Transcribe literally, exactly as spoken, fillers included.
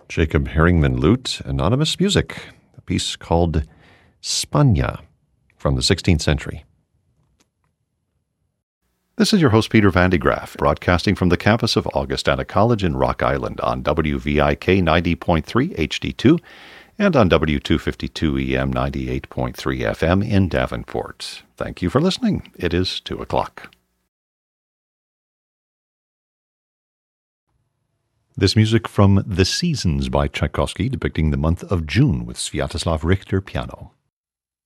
Jacob Herringman lute, anonymous music, a piece called Spania from the sixteenth century. This is your host, Peter Van de Graaff, broadcasting from the campus of Augustana College in Rock Island on W V I K ninety point three H D two and on W two fifty-two E M ninety-eight point three F M in Davenport. Thank you for listening. It is two o'clock. This music from The Seasons by Tchaikovsky, depicting the month of June with Sviatoslav Richter piano.